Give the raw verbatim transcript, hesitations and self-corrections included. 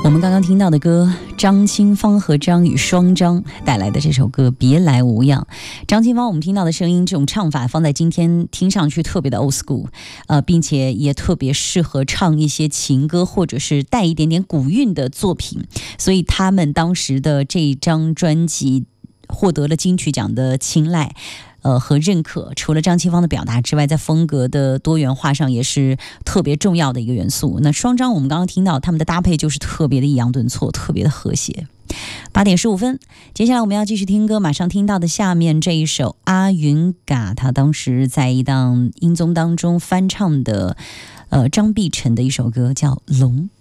我们刚刚听到的歌，张清芳和张宇双张带来的这首歌《别来无恙》。张清芳我们听到的声音，这种唱法放在今天听上去特别的 old school， 呃，并且也特别适合唱一些情歌或者是带一点点古韵的作品，所以他们当时的这张专辑获得了金曲奖的青睐。呃，和认可，除了张清芳的表达之外，在风格的多元化上也是特别重要的一个元素。那双张我们刚刚听到他们的搭配就是特别的抑扬顿挫，特别的和谐。八点十五分，接下来我们要继续听歌，马上听到的下面这一首阿云嘎，他当时在一档音综当中翻唱的，呃，张碧晨的一首歌叫《龙》。